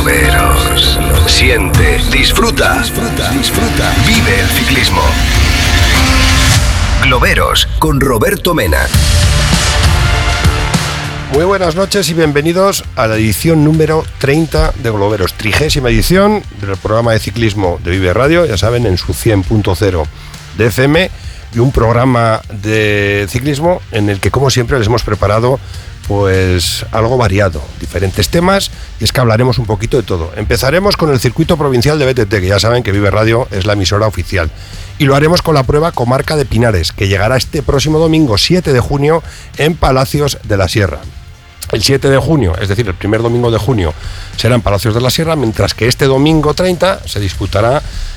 Globeros. Siente, disfruta. Vive el ciclismo. Globeros con Roberto Mena. Muy buenas noches y bienvenidos a la edición número 30 de Globeros, 30ª edición del programa de ciclismo de Vive Radio, ya saben, en su 100.0 de FM, y un programa de ciclismo en el que, como siempre, les hemos preparado pues algo variado, diferentes temas, y es que hablaremos un poquito de todo. Empezaremos con el circuito provincial de BTT, que ya saben que Vive Radio es la emisora oficial, y lo haremos con la prueba Comarca de Pinares, que llegará este próximo domingo 7 de junio en Palacios de la Sierra. El 7 de junio, es decir, el primer domingo de junio, será en Palacios de la Sierra, mientras que este domingo 30 se disputará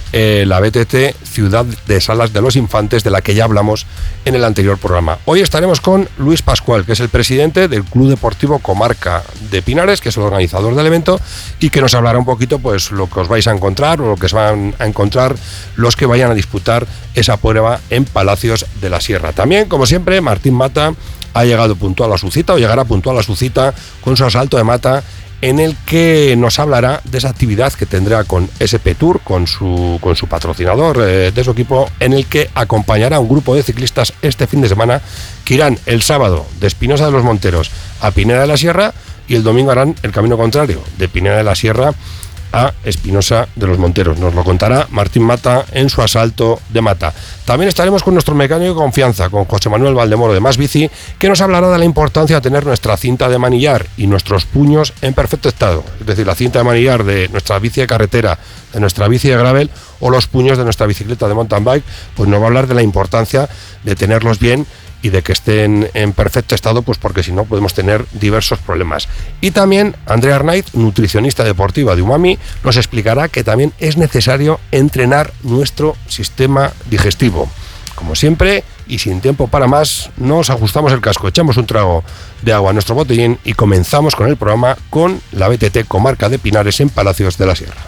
la BTT Ciudad de Salas de los Infantes, de la que ya hablamos en el anterior programa. Hoy estaremos con Luis Pascual, que es el presidente del Club Deportivo Comarca de Pinares, que es el organizador del evento, y que nos hablará un poquito pues lo que os vais a encontrar o lo que se van a encontrar los que vayan a disputar esa prueba en Palacios de la Sierra. También, como siempre, Martín Mata ha llegado puntual a su cita, o llegará puntual a su cita con su asalto de mata, en el que nos hablará de esa actividad que tendrá con SP Tour, con su patrocinador de su equipo, en el que acompañará a un grupo de ciclistas este fin de semana, que irán el sábado de Espinosa de los Monteros a Pineda de la Sierra, y el domingo harán el camino contrario, de Pineda de la Sierra a Espinosa de los Monteros. Nos lo contará Martín Mata en su asalto de mata. También estaremos con nuestro mecánico de confianza, con José Manuel Valdemoro de Más Bici, que nos hablará de la importancia de tener nuestra cinta de manillar y nuestros puños en perfecto estado. Es decir, la cinta de manillar de nuestra bici de carretera, de nuestra bici de gravel, o los puños de nuestra bicicleta de mountain bike, pues nos va a hablar de la importancia de tenerlos bien y de que estén en perfecto estado, pues porque si no podemos tener diversos problemas. Y también Andrea Arnaiz, nutricionista deportiva de Umami, nos explicará que también es necesario entrenar nuestro sistema digestivo. Como siempre, y sin tiempo para más, nos ajustamos el casco, echamos un trago de agua a nuestro botellín y comenzamos con el programa con la BTT Comarca de Pinares en Palacios de la Sierra.